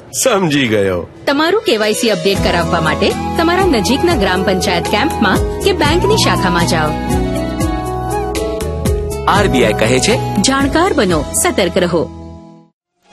સમજી ગયો. તમારું કેવાયસી અપડેટ કરાવવા માટે તમારા નજીકના ગ્રામ પંચાયત કેમ્પમાં કે બેંકની શાખામાં જાઓ. RBI કહે છે, જાણકાર બનો, સતર્ક રહો.